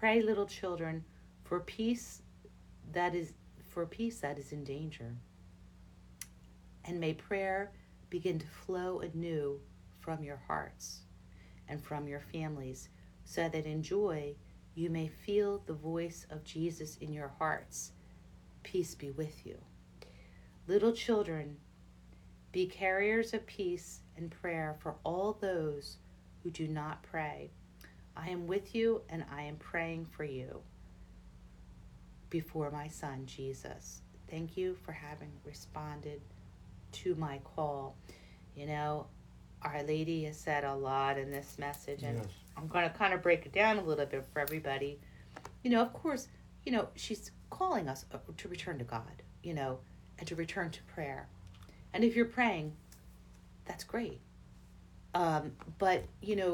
Pray, little children, for peace that is in danger. And may prayer begin to flow anew from your hearts and from your families, so that in joy you may feel the voice of Jesus in your hearts. Peace be with you. Little children, be carriers of peace and prayer for all those who do not pray. I am with you and I am praying for you before my Son, Jesus. Thank you for having responded to my call. You know, Our Lady has said a lot in this message, and yes, I'm going to kind of break it down a little bit for everybody. Of course, she's calling us to return to God, and to return to prayer. And if you're praying, that's great. But,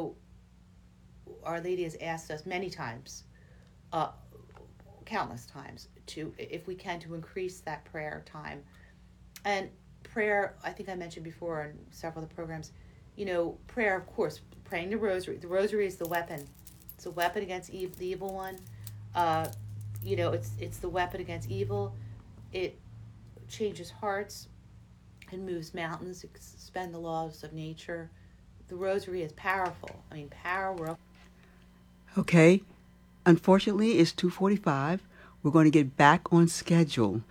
Our Lady has asked us many times, countless times, if we can, to increase that prayer time. And prayer, I think I mentioned before on several of the programs, prayer, of course, praying the rosary. The rosary is the weapon. It's a weapon against the evil one. It's the weapon against evil. It changes hearts and moves mountains, suspend the laws of nature. The rosary is powerful. Power. Okay. Unfortunately, it's 2:45. We're going to get back on schedule.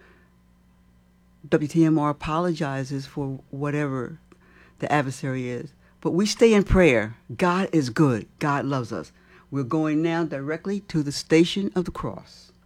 WTMR apologizes for whatever the adversary is. But we stay in prayer. God is good. God loves us. We're going now directly to the Station of the Cross.